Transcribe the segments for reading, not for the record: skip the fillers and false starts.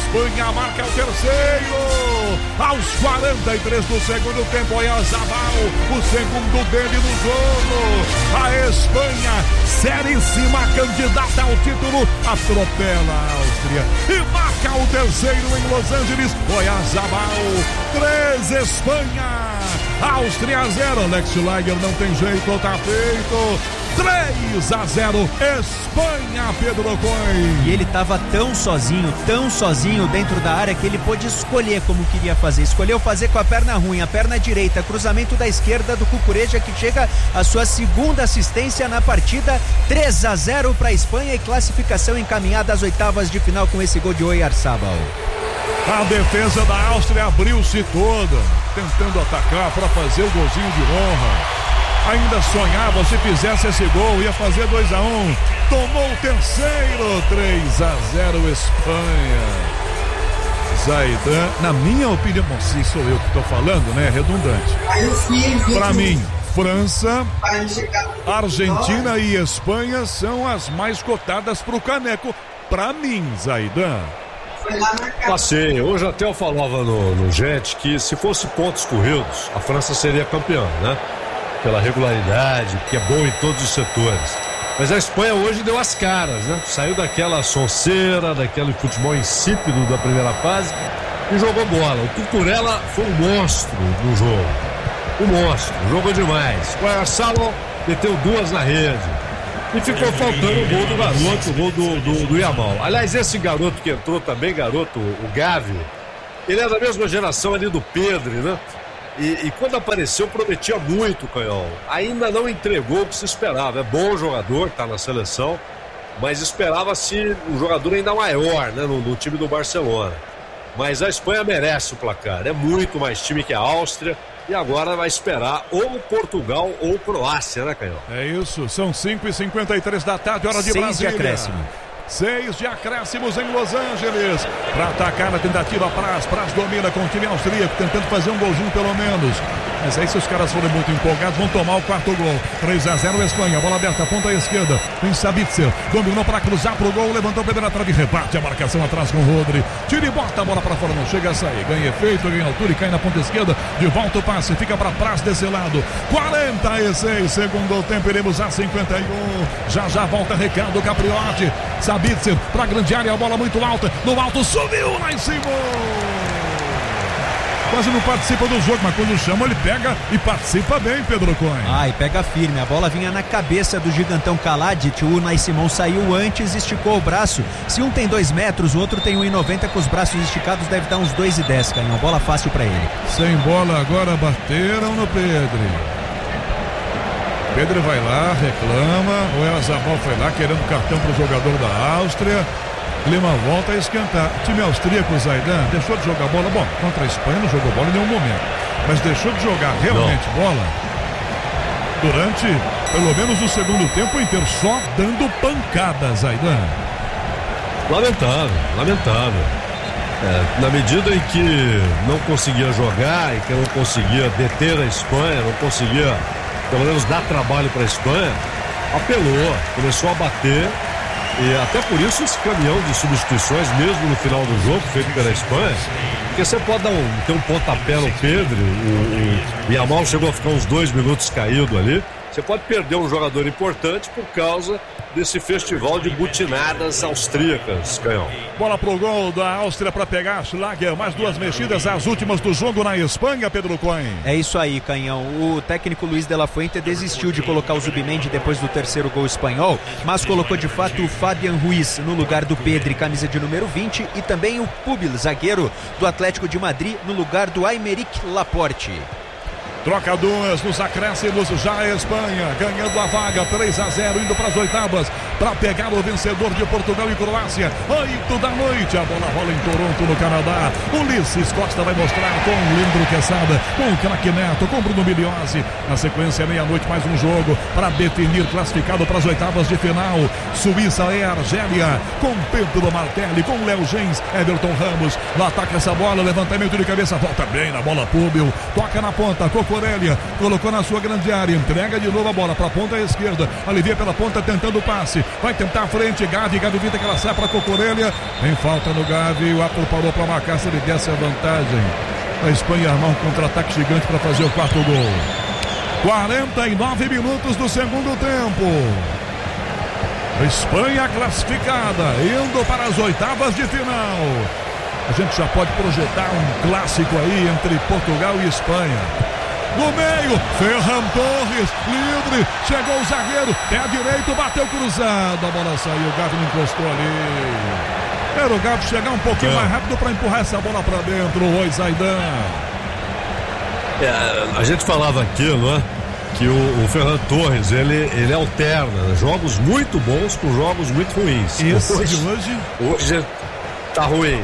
Espanha marca o terceiro. Aos 43 do segundo tempo, Oyarzabal, o segundo dele no jogo. A Espanha, seríssima candidata ao título, atropela a Áustria e marca o terceiro em Los Angeles. Oyarzabal, 3 Espanha, Áustria 0. Alex Lager não tem jeito, tá feito. 3-0 Espanha, Pedro Coin. E ele estava tão sozinho dentro da área que ele pôde escolher como queria fazer. Escolheu fazer com a perna ruim, a perna direita, cruzamento da esquerda do Cucurella, que chega a sua segunda assistência na partida. 3-0 para a Espanha e classificação encaminhada às oitavas de final com esse gol de Oyarzabal. A defesa da Áustria abriu-se toda, tentando atacar para fazer o golzinho de honra. Ainda sonhava, se fizesse esse gol, ia fazer 2-1. Tomou o terceiro, 3-0 Espanha. Zaidan, na minha opinião, bom, se sou eu que estou falando, né? É redundante. Para mim, França, Argentina e Espanha são as mais cotadas para o caneco. Para mim, Zaidan. Passei, hoje até eu falava no Jet que se fosse pontos corridos, a França seria campeã, né? Pela regularidade, que é bom em todos os setores. Mas a Espanha hoje deu as caras, né? Saiu daquela sonceira, daquele futebol insípido da primeira fase e jogou bola. O Cucurella foi um monstro no jogo. Um monstro, jogou demais. O Oyarzabal meteu 2 na rede. E ficou faltando o gol do garoto, o gol do Yamal. Aliás, esse garoto que entrou também, o Gavi, ele é da mesma geração ali do Pedri, né? E quando apareceu, prometia muito, Canhão. Ainda não entregou o que se esperava. É bom jogador, tá na seleção, mas esperava-se um jogador ainda maior, né, no time do Barcelona. Mas a Espanha merece o placar. É muito mais time que a Áustria. E agora vai esperar ou Portugal ou Croácia, né, Canhão? É isso, são 5h53 da tarde, hora de Brasília. 6 de acréscimo. 6 de acréscimos em Los Angeles. Para atacar a tentativa, Praz domina com o time austríaco, tentando fazer um golzinho pelo menos. Mas aí, se os caras forem muito empolgados, vão tomar o quarto gol. 3-0 Espanha, bola aberta, ponta esquerda. Tem Sabitzer, dominou para cruzar pro gol, levantou o pé na trave, rebate a marcação atrás com o Rodri. Tira e bota a bola para fora, não chega a sair. Ganha efeito, ganha altura e cai na ponta esquerda. De volta o passe, fica para Praz desse lado. 46, segundo tempo, iremos a 51. Já volta recado, Capriotti. Sabitzer para grande área, a bola muito alta. No alto, subiu lá em cima. Quase não participa do jogo, mas quando chama ele pega e participa bem, Pedro Coin. E pega firme, a bola vinha na cabeça do gigantão Kalajic, o Unai Simon saiu antes, esticou o braço. Se um tem 2 metros, o outro tem 1,90, com os braços esticados deve dar uns 2,10, Canhão, bola fácil pra ele. Sem bola agora, bateram no Pedro. Pedro vai lá, reclama, o Oyarzabal foi lá querendo cartão pro jogador da Áustria. Clima volta a esquentar. O time austríaco, Zaidan, deixou de jogar bola. Bom, contra a Espanha não jogou bola em nenhum momento, mas deixou de jogar realmente bola durante, pelo menos, o segundo tempo inteiro, só dando pancadas, Zaidan. Lamentável. Na medida em que não conseguia jogar e que não conseguia deter a Espanha, não conseguia, pelo menos, dar trabalho para a Espanha, apelou, começou a bater. E até por isso esse caminhão de substituições, mesmo no final do jogo, feito pela Espanha, porque você pode ter um pontapé no Pedro, o Yamal chegou a ficar uns 2 minutos caído ali, você pode perder um jogador importante por causa desse festival de butinadas austríacas, Canhão. Bola pro gol da Áustria para pegar Schlager, mais 2 mexidas, as últimas do jogo na Espanha, Pedro Coin. É isso aí, Canhão. O técnico Luiz de la Fuente desistiu de colocar o Zubimendi depois do terceiro gol espanhol, mas colocou de fato o Fabian Ruiz no lugar do Pedri, camisa de número 20, e também o Pubil, zagueiro do Atlético de Madrid, no lugar do Aymeric Laporte. Troca 2 nos acréscimos, já a Espanha ganhando a vaga, 3-0, indo para as oitavas, para pegar o vencedor de Portugal e Croácia, 8 da noite, a bola rola em Toronto, no Canadá. Ulisses Costa vai mostrar com o Leandro Quesada, com o craque Neto, com o Bruno Migliozzi. Na sequência, meia-noite, mais um jogo para definir classificado para as oitavas de final. Suíça e Argélia, com Pedro Martelli, com Léo Gens, Everton Ramos, lá ataca essa bola, levantamento de cabeça, volta bem na bola, Pubil, toca na ponta, Coco Cucurella, colocou na sua grande área, entrega de novo a bola para a ponta esquerda, alivia pela ponta tentando o passe, vai tentar a frente, Gavi evita que ela sai para Cucurella, tem falta no Gavi, o árbitro parou para marcar se ele desse a vantagem. A Espanha armar um contra-ataque gigante para fazer o quarto gol. 49 minutos do segundo tempo. Espanha classificada, indo para as oitavas de final. A gente já pode projetar um clássico aí entre Portugal e Espanha. No meio, Ferran Torres, livre, chegou o zagueiro, pé direito, bateu cruzado, a bola saiu, o Gavi não encostou ali. Era o Gavi chegar um pouquinho mais rápido para empurrar essa bola para dentro, o Zaidan. A gente falava aquilo, né? Que o Ferran Torres, ele alterna jogos muito bons com jogos muito ruins. Esse hoje tá ruim.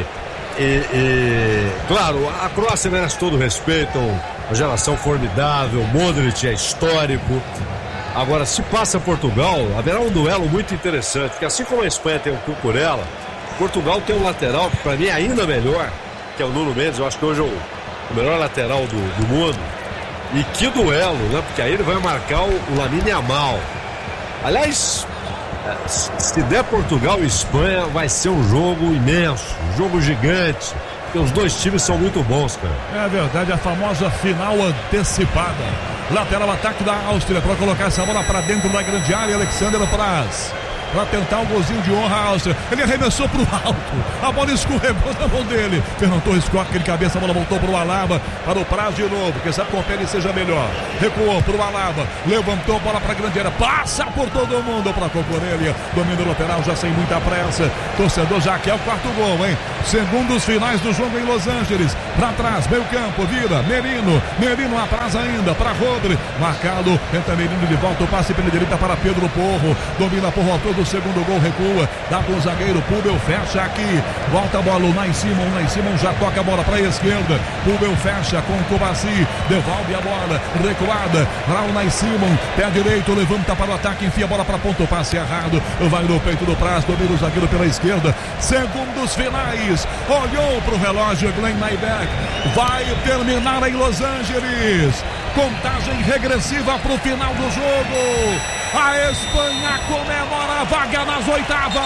E claro, a Croácia merece todo o respeito, uma geração formidável, Modric é histórico. Agora, se passa Portugal, haverá um duelo muito interessante, porque assim como a Espanha tem o Cucurella, Portugal tem um lateral que para mim é ainda melhor, que é o Nuno Mendes. Eu acho que hoje é o melhor lateral do mundo. E que duelo, né? Porque aí ele vai marcar o Lamine Yamal. Aliás, se der Portugal e Espanha, vai ser um jogo imenso, um jogo gigante. Porque os dois times são muito bons, cara. É verdade, a famosa final antecipada. Lateral ataque da Áustria para colocar essa bola para dentro da grande área, Alexander Praz. Para tentar um golzinho de honra a Áustria. Ele arremessou pro alto. A bola escorregou na mão dele. Ferran Torres corta aquele cabeça, a bola voltou pro Alaba. Para o Praz de novo, que sabe como ele seja melhor. Recuou pro Alaba. Levantou a bola para a grande área. Passa por todo mundo para Cucurella. Domínio lateral já sem muita pressa. Torcedor já quer o quarto gol, hein? Segundos finais do jogo em Los Angeles. Para trás, meio campo, vira. Merino atrás ainda para Rodri. Marcado. Tenta Merino de volta. O passe pela direita para Pedro Porro. Domina Porro todo. O segundo gol, recua, dá para o zagueiro, Pubel fecha aqui, volta a bola, o Unai Simon já toca a bola para a esquerda, Pubel fecha com o Kovacic, devolve a bola, recuada, para o Unai Simon, pé direito, levanta para o ataque, enfia a bola para a ponta, o passe errado, vai no peito do Praz, domina o zagueiro pela esquerda, segundos finais, olhou para o relógio, Glenn Nyberg, vai terminar em Los Angeles, contagem regressiva para o final do jogo. A Espanha comemora a vaga nas oitavas.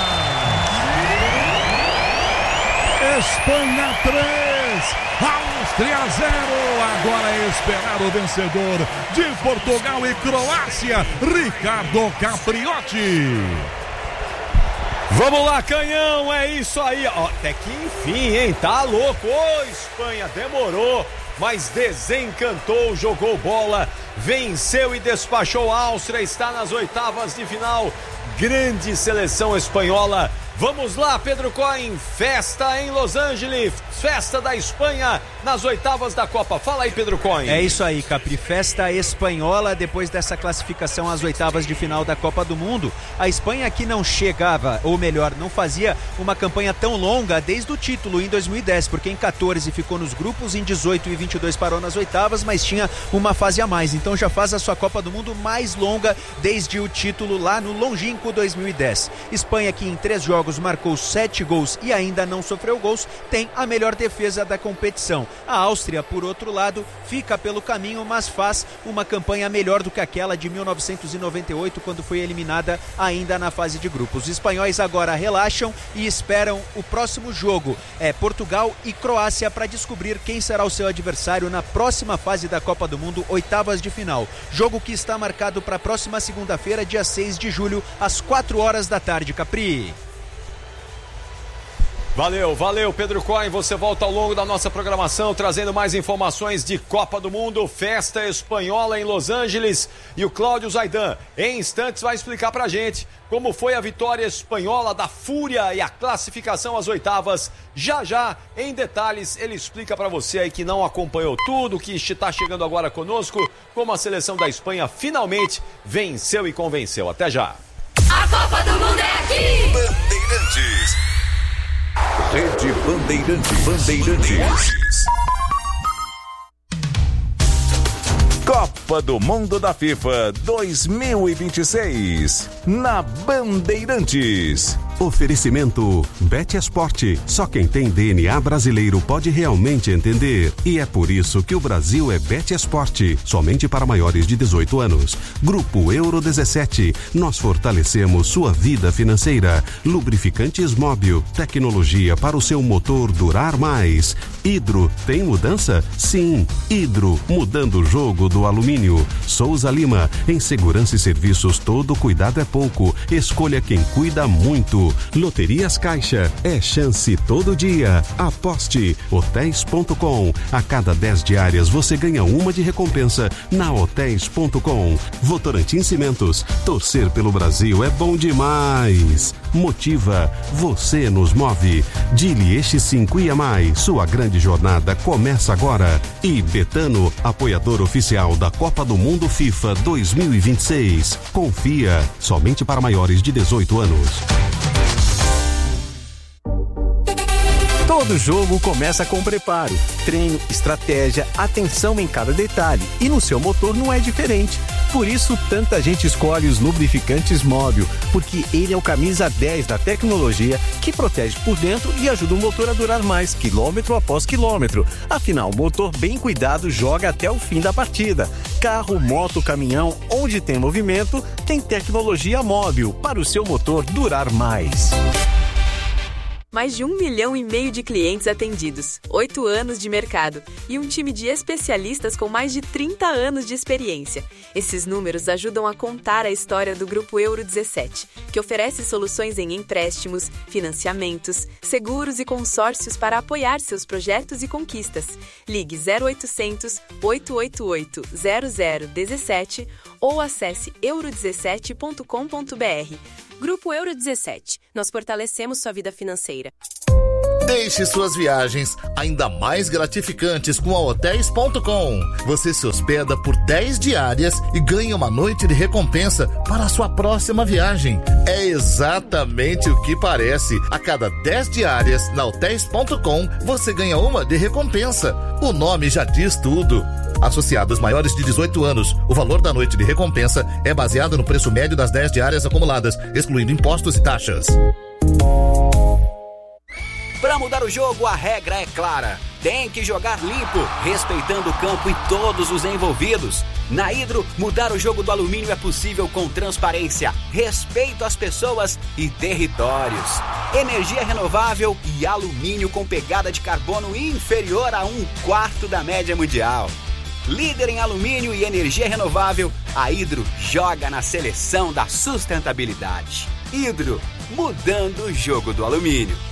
Espanha 3, Áustria 0. Agora é esperar o vencedor de Portugal e Croácia, Ricardo Capriotti. Vamos lá, Canhão, é isso aí. Ó, até que enfim, hein? Tá louco. Ô, Espanha, demorou, mas desencantou, jogou bola, venceu e despachou a Áustria, está nas oitavas de final. Grande seleção espanhola. Vamos lá, Pedro Cohen, festa em Los Angeles, festa da Espanha nas oitavas da Copa. Fala aí, Pedro Cohen. É isso aí, Capri, festa espanhola depois dessa classificação às oitavas de final da Copa do Mundo. A Espanha que não chegava, ou melhor, não fazia uma campanha tão longa desde o título em 2010, porque em 14 ficou nos grupos, em 18 e 22 parou nas oitavas, mas tinha uma fase a mais, então já faz a sua Copa do Mundo mais longa desde o título lá no longínquo 2010. Espanha que em 3 jogos marcou 7 gols e ainda não sofreu gols, tem a melhor defesa da competição. A Áustria, por outro lado, fica pelo caminho, mas faz uma campanha melhor do que aquela de 1998, quando foi eliminada ainda na fase de grupos. Os espanhóis agora relaxam e esperam o próximo jogo, Portugal e Croácia, para descobrir quem será o seu adversário na próxima fase da Copa do Mundo, oitavas de final. Jogo que está marcado para a próxima segunda-feira, dia 6 de julho, às 4 horas da tarde, Capri. Valeu, Pedro Cohen, você volta ao longo da nossa programação trazendo mais informações de Copa do Mundo, festa espanhola em Los Angeles, e o Cláudio Zaidan, em instantes, vai explicar pra gente como foi a vitória espanhola da Fúria e a classificação às oitavas. Já, em detalhes, ele explica pra você aí que não acompanhou tudo, que está chegando agora conosco, como a seleção da Espanha finalmente venceu e convenceu. Até já. A Copa do Mundo é aqui! Bandeirantes. Rede Bandeirantes. Copa do Mundo da FIFA 2026 na Bandeirantes. Oferecimento Bet Esporte. Só quem tem DNA brasileiro pode realmente entender. E é por isso que o Brasil é Bet Esporte. Somente para maiores de 18 anos. Grupo Euro 17. Nós fortalecemos sua vida financeira. Lubrificantes Móbil. Tecnologia para o seu motor durar mais. Hidro. Tem mudança? Sim. Hidro. Mudando o jogo do alumínio. Souza Lima. Em segurança e serviços, todo cuidado é pouco. Escolha quem cuida muito. Loterias Caixa, é chance todo dia. Aposte. Hotéis.com. A cada 10 diárias você ganha uma de recompensa na Hotéis.com. Votorantim Cimentos. Torcer pelo Brasil é bom demais. Motiva. Você nos move. Dili X5 IAMAI. Sua grande jornada começa agora. E Betano, apoiador oficial da Copa do Mundo FIFA 2026. Confia. Somente para maiores de 18 anos. Todo jogo começa com preparo, treino, estratégia, atenção em cada detalhe. E no seu motor não é diferente. Por isso, tanta gente escolhe os lubrificantes Móbil, porque ele é o camisa 10 da tecnologia que protege por dentro e ajuda o motor a durar mais, quilômetro após quilômetro. Afinal, o motor bem cuidado joga até o fim da partida. Carro, moto, caminhão, onde tem movimento, tem tecnologia Móbil para o seu motor durar mais. Mais de 1,5 milhão de clientes atendidos, 8 anos de mercado e um time de especialistas com mais de 30 anos de experiência. Esses números ajudam a contar a história do Grupo Euro 17, que oferece soluções em empréstimos, financiamentos, seguros e consórcios para apoiar seus projetos e conquistas. Ligue 0800 888 0017 ou acesse euro17.com.br. Grupo Euro 17. Nós fortalecemos sua vida financeira. Deixe suas viagens ainda mais gratificantes com a Hotéis.com. Você se hospeda por 10 diárias e ganha uma noite de recompensa para a sua próxima viagem. É exatamente o que parece. A cada 10 diárias na Hotéis.com, você ganha uma de recompensa. O nome já diz tudo. Associados maiores de 18 anos, o valor da noite de recompensa é baseado no preço médio das 10 diárias acumuladas, excluindo impostos e taxas. Para mudar o jogo, a regra é clara. Tem que jogar limpo, respeitando o campo e todos os envolvidos. Na Hidro, mudar o jogo do alumínio é possível com transparência, respeito às pessoas e territórios. Energia renovável e alumínio com pegada de carbono inferior a 1/4 da média mundial. Líder em alumínio e energia renovável, a Hidro joga na seleção da sustentabilidade. Hidro, mudando o jogo do alumínio.